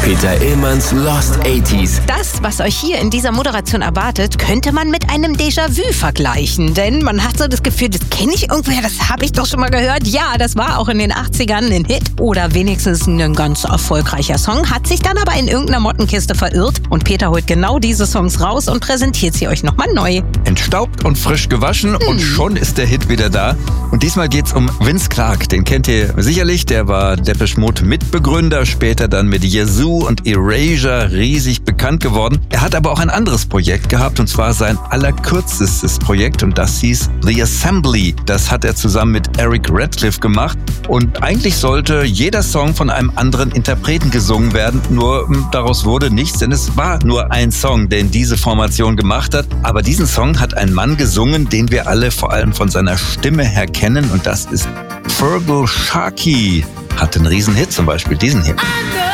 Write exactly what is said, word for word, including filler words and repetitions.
Peter Illmanns Lost achtziger. Das, was euch hier in dieser Moderation erwartet, könnte man mit einem Déjà-vu vergleichen. Denn man hat so das Gefühl, das kenne ich irgendwoher, das habe ich doch schon mal gehört. Ja, das war auch in den achtzigern ein Hit oder wenigstens ein ganz erfolgreicher Song, hat sich dann aber in irgendeiner Mottenkiste verirrt. Und Peter holt genau diese Songs raus und präsentiert sie euch nochmal neu. Entstaubt und frisch gewaschen hm. und schon ist der Hit wieder da. Und diesmal geht's um Vince Clarke. Den kennt ihr sicherlich. Der war Depeche Mode Mitbegründer, später dann mit Yazoo und Erasure riesig bekannt geworden. Er hat aber auch ein anderes Projekt gehabt, und zwar sein allerkürzestes Projekt, und das hieß The Assembly. Das hat er zusammen mit Eric Radcliffe gemacht, und eigentlich sollte jeder Song von einem anderen Interpreten gesungen werden, nur daraus wurde nichts, denn es war nur ein Song, den diese Formation gemacht hat. Aber diesen Song hat ein Mann gesungen, den wir alle vor allem von seiner Stimme her kennen, und das ist Feargal Sharkey. Hat einen riesen Hit, zum Beispiel diesen hier.